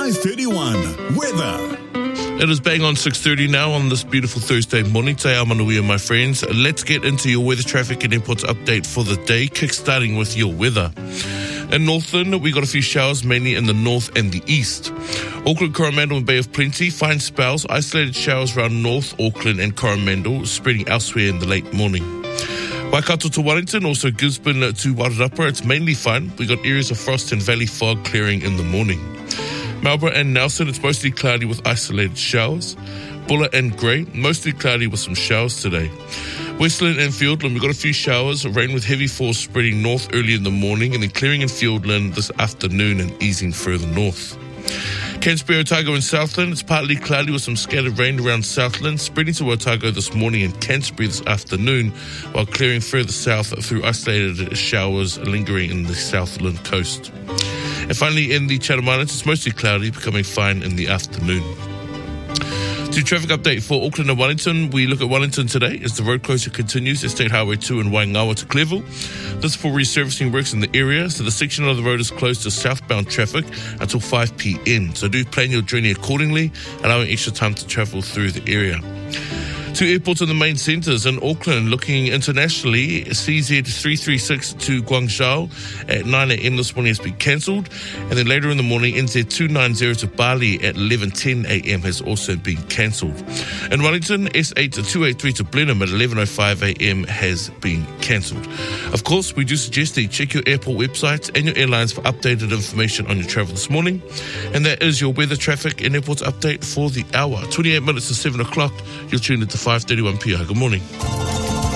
5:31 weather. It is bang on 6:30 now on this beautiful Thursday morning. Te ao manuia, my friends. Let's get into your weather, traffic and airports update for the day, kickstarting with your weather. In Northern, we got a few showers, mainly in the north and the east. Auckland, Coromandel and Bay of Plenty, fine spells, isolated showers around North Auckland and Coromandel, spreading elsewhere in the late morning. Waikato to Wellington, also Gisborne to Wairarapa, it's mainly fine. We got areas of frost and valley fog clearing in the morning. Marlborough and Nelson, it's mostly cloudy with isolated showers. Buller and Grey, mostly cloudy with some showers today. Westland and Fiordland, we've got a few showers, rain with heavy force spreading north early in the morning and then clearing in Fiordland this afternoon and easing further north. Canterbury, Otago and Southland, it's partly cloudy with some scattered rain around Southland, spreading to Otago this morning and Canterbury this afternoon, while clearing further south through isolated showers lingering in the Southland coast. And finally, in the Chatham Islands, it's mostly cloudy, becoming fine in the afternoon. To traffic update for Auckland and Wellington, we look at Wellington today as the road closure continues at State Highway 2 in Waingawa to Clearville. This is for resurfacing works in the area, so the section of the road is closed to southbound traffic until 5 p.m. So do plan your journey accordingly, allowing extra time to travel through the area. Two airports in the main centres in Auckland looking internationally. CZ336 to Guangzhou at 9 a.m. this morning has been cancelled. And then later in the morning, NZ290 to Bali at 11:10 a.m. has also been cancelled. In Wellington, S8283 to Blenheim at 11:05 a.m. has been cancelled. Of course, we do suggest that you check your airport websites and your airlines for updated information on your travel this morning. And that is your weather, traffic and airports update for the hour. 28 minutes to 7 o'clock. You're tuned into 5:31 p.m. Good morning.